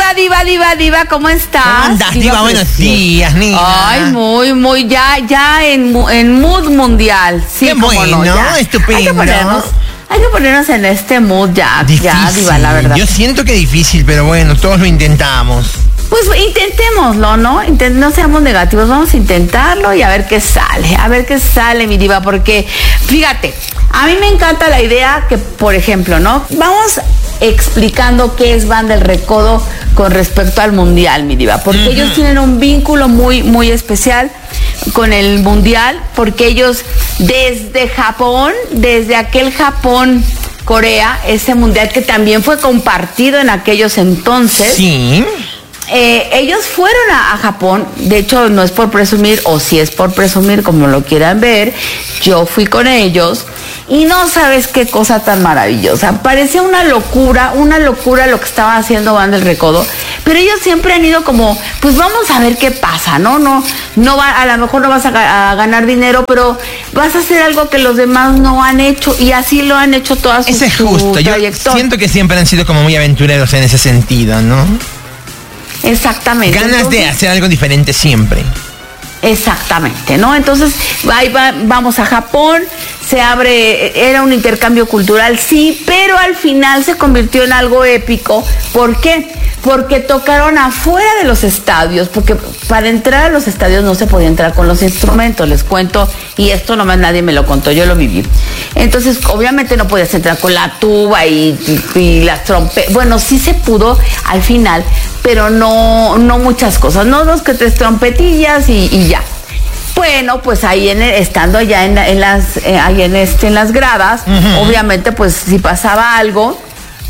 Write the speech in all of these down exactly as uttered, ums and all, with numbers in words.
Hola, diva, diva, diva, ¿cómo estás? ¿Cómo andas, diva? diva buenos días, niña. Ay, muy, muy, ya, ya en, en mood mundial. Sí, qué bueno, no, ya. Estupendo. Hay que ponernos, hay que ponernos en este mood ya, difícil. ya, diva, la verdad. Yo siento que es difícil, pero bueno, todos lo intentamos. Pues intentémoslo, ¿no? Intent- no seamos negativos, vamos a intentarlo y a ver qué sale, a ver qué sale, mi diva, porque, fíjate, a mí me encanta la idea que, por ejemplo, ¿no? Vamos explicando qué es Banda El Recodo con respecto al Mundial, mi diva, porque uh-huh. ellos tienen un vínculo muy, muy especial con el Mundial, porque ellos desde Japón, desde aquel Japón, Corea, ese Mundial que también fue compartido en aquellos entonces. Sí. Eh, ellos fueron a, a Japón, de hecho no es por presumir, o si es por presumir, como lo quieran ver, yo fui con ellos y no sabes qué cosa tan maravillosa, parecía una locura, una locura lo que estaba haciendo Banda El Recodo, pero ellos siempre han ido como, pues vamos a ver qué pasa, ¿no? No, no va, a lo mejor no vas a, a ganar dinero, pero vas a hacer algo que los demás no han hecho y así lo han hecho todas sus trayectorias. Eso es justo, yo siento que siempre han sido como muy aventureros en ese sentido, ¿no? Exactamente. Ganas Entonces, de hacer algo diferente siempre. Exactamente, ¿no? Entonces, ahí va, vamos a Japón, se abre, era un intercambio cultural, sí, pero al final se convirtió en algo épico. ¿Por qué? Porque tocaron afuera de los estadios, porque para entrar a los estadios no se podía entrar con los instrumentos, les cuento, y esto nomás nadie me lo contó, yo lo viví. Entonces, obviamente no podías entrar con la tuba y, y, y las trompetas. Bueno, sí se pudo al final, pero no, no muchas cosas, no dos que tres trompetillas y, y ya. Bueno, pues ahí en, estando allá en, en las, eh, ahí en este, en las gradas, uh-huh. obviamente, pues si pasaba algo,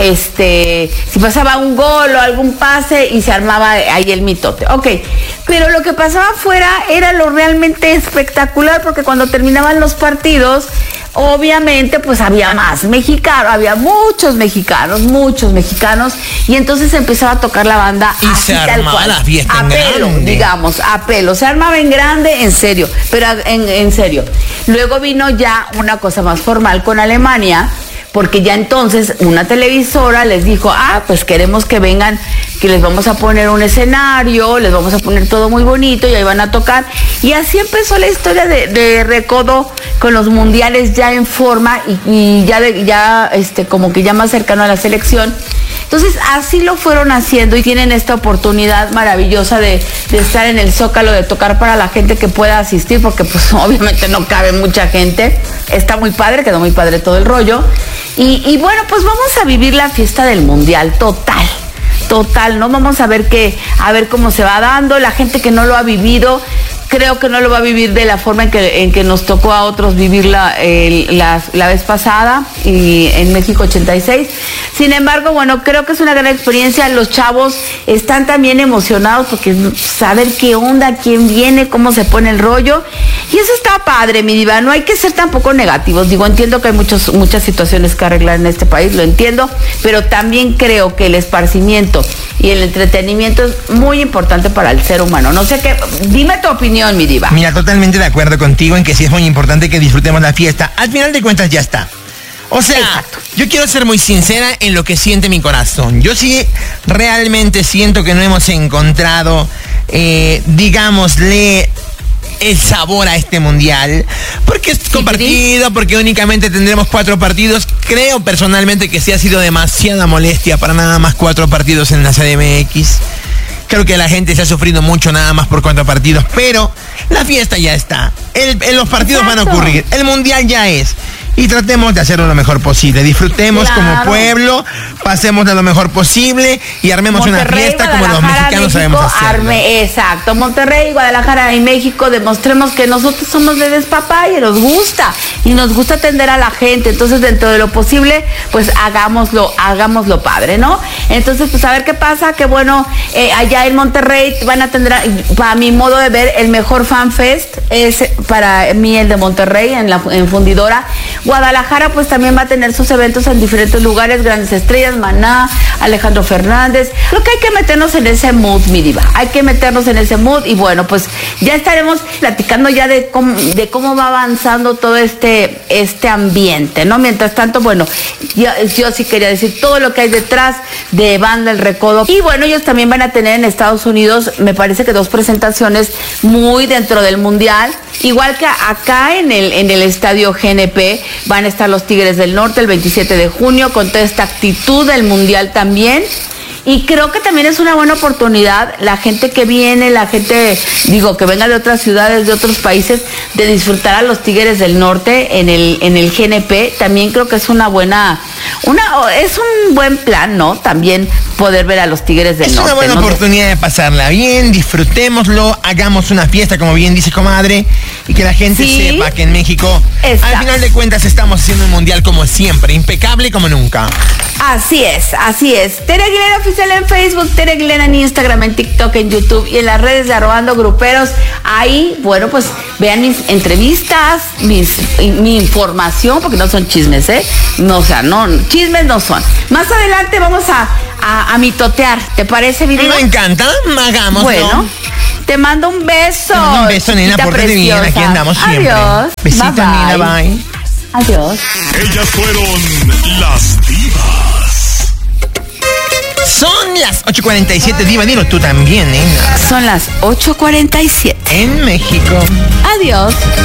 este, si pasaba un gol o algún pase y se armaba ahí el mitote. Ok, pero lo que pasaba afuera era lo realmente espectacular, porque cuando terminaban los partidos, obviamente pues había más mexicanos, había muchos mexicanos, muchos mexicanos, y entonces empezaba a tocar la banda y así, se armaba la fiesta a pelo, grande. digamos, a pelo, se armaba en grande, en serio, pero en, en serio. Luego vino ya una cosa más formal con Alemania, porque ya entonces una televisora les dijo, ah, pues queremos que vengan, que les vamos a poner un escenario, les vamos a poner todo muy bonito y ahí van a tocar. Y así empezó la historia de, de Recodo con los mundiales ya en forma y, y ya, de, ya este, como que ya más cercano a la selección. Entonces así lo fueron haciendo y tienen esta oportunidad maravillosa de, de estar en el Zócalo, de tocar para la gente que pueda asistir, porque pues obviamente no cabe mucha gente. Está muy padre, quedó muy padre todo el rollo. Y, y bueno, pues vamos a vivir la fiesta del Mundial, total, total, ¿no? Vamos a ver qué, a ver cómo se va dando. La gente que no lo ha vivido, creo que no lo va a vivir de la forma en que, en que nos tocó a otros vivirla eh, la, la vez pasada y en México ochenta y seis. Sin embargo, bueno, creo que es una gran experiencia. Los chavos están también emocionados porque saber qué onda, quién viene, cómo se pone el rollo. Y eso está padre, mi diva. No hay que ser tampoco negativos. Digo, entiendo que hay muchos, muchas situaciones que arreglar en este país, lo entiendo, pero también creo que el esparcimiento y el entretenimiento es muy importante para el ser humano. No sé qué, dime tu opinión, mi diva. Mira, totalmente de acuerdo contigo en que sí es muy importante que disfrutemos la fiesta. Al final de cuentas ya está. O sea, exacto. Yo quiero ser muy sincera en lo que siente mi corazón. Yo sí realmente siento que no hemos encontrado, eh, digámosle, el sabor a este mundial, porque es compartido, porque únicamente tendremos cuatro partidos. Creo personalmente que sí ha sido demasiada molestia para nada más cuatro partidos en la C D M X. Creo que la gente se ha sufrido mucho nada más por cuatro partidos, pero la fiesta ya está. El, el, los partidos Exacto. van a ocurrir. El mundial ya es. Y tratemos de hacerlo lo mejor posible. Disfrutemos claro. como pueblo, pasemos de lo mejor posible y armemos Monterrey, una fiesta como los mexicanos México, sabemos hacerlo. Arme, exacto. Monterrey, Guadalajara y México, demostremos que nosotros somos de despapalle, nos gusta. Y nos gusta atender a la gente. Entonces, dentro de lo posible, pues hagámoslo, hagámoslo padre, ¿no? Entonces, pues a ver qué pasa. Que bueno, eh, allá en Monterrey van a tener, para mi modo de ver, el mejor fan fest es para mí el de Monterrey, en la en Fundidora. Guadalajara pues también va a tener sus eventos en diferentes lugares, grandes estrellas, Maná, Alejandro Fernández. Creo que hay que meternos en ese mood, mi diva. Hay que meternos en ese mood y bueno, pues ya estaremos platicando ya de cómo, de cómo va avanzando todo este, este ambiente, ¿no? Mientras tanto, bueno, yo, yo sí quería decir todo lo que hay detrás de Banda El Recodo. Y bueno, ellos también van a tener en Estados Unidos, me parece que dos presentaciones muy dentro del Mundial. Igual que acá en el, en el estadio G N P van a estar los Tigres del Norte el veintisiete de junio con toda esta actitud del Mundial también. Y creo que también es una buena oportunidad la gente que viene, la gente, digo, que venga de otras ciudades, de otros países, de disfrutar a los Tigres del Norte en el, en el G N P. También creo que es una buena, una, es un buen plan, ¿no? También poder ver a los Tigres del es Norte. Es una buena ¿no? oportunidad de pasarla bien, disfrutémoslo, hagamos una fiesta, como bien dice comadre, y que la gente ¿Sí? sepa que en México, Exacto. al final de cuentas, estamos haciendo un mundial como siempre, impecable como nunca. Así es, así es. Tere Aguilera Oficial en Facebook, Tere Aguilera en Instagram, en TikTok, en YouTube y en las redes de Arrobando Gruperos. Ahí, bueno, pues vean mis entrevistas, mis, mi información, porque no son chismes, ¿eh? No, o sea, no, chismes no son. Más adelante vamos a, a, a mitotear, ¿te parece, mi diva? Me encanta, hagámoslo. Bueno, te mando un beso. Te mando un beso, nena, pórtate bien, aquí andamos siempre. Adiós. Besito, bye, nena, bye. bye. Adiós. Ellas fueron las divas. Son las ocho cuarenta y siete, diva, dilo tú también, nena. Son las ocho cuarenta y siete. En México. Adiós.